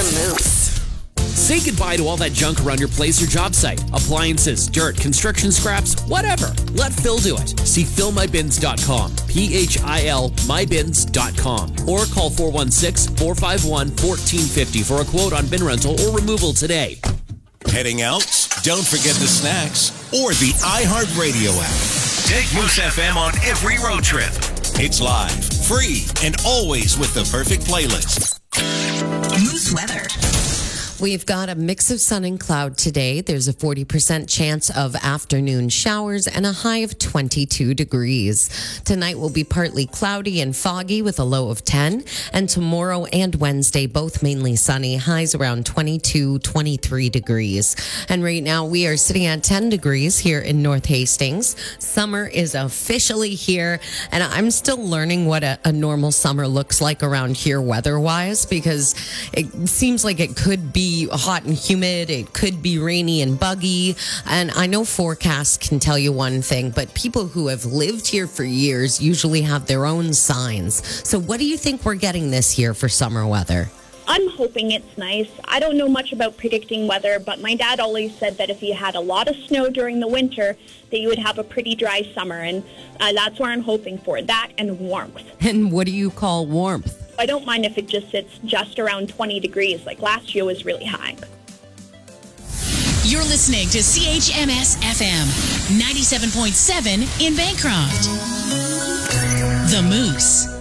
The Moose. Say goodbye to all that junk around your place or job site. Appliances, dirt, construction scraps, whatever. Let Phil do it. See philmybins.com. PHIL mybins.com. Or call 416-451-1450 for a quote on bin rental or removal today. Heading out? Don't forget the snacks or the iHeartRadio app. Take Moose FM on every road trip. It's live, free, and always with the perfect playlist. Moose weather. We've got a mix of sun and cloud today. There's a 40% chance of afternoon showers and a high of 22 degrees. Tonight will be partly cloudy and foggy with a low of 10. And tomorrow and Wednesday, both mainly sunny, highs around 22, 23 degrees. And right now we are sitting at 10 degrees here in North Hastings. Summer is officially here. And I'm still learning what a normal summer looks like around here weather-wise, because it seems like it could be hot and humid. It could be rainy and buggy. And I know forecasts can tell you one thing, but people who have lived here for years usually have their own signs. So what do you think we're getting this year for summer weather? I'm hoping it's nice. I don't know much about predicting weather, but my dad always said that if you had a lot of snow during the winter, that you would have a pretty dry summer. And that's what I'm hoping for, that and warmth. And what do you call warmth? I don't mind if it just sits just around 20 degrees. Like last year was really high. You're listening to CHMS FM 97.7 in Bancroft. The Moose.